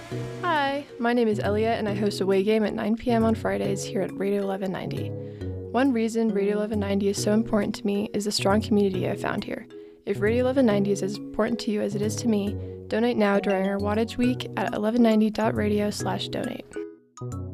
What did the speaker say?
Hi, my name is Elliot and I host Away Game at 9 p.m. on Fridays here at Radio 1190. One reason Radio 1190 is so important to me is the strong community I found here. If Radio 1190 is as important to you as it is to me, donate now during our Wattage Week at 1190.radio/donate.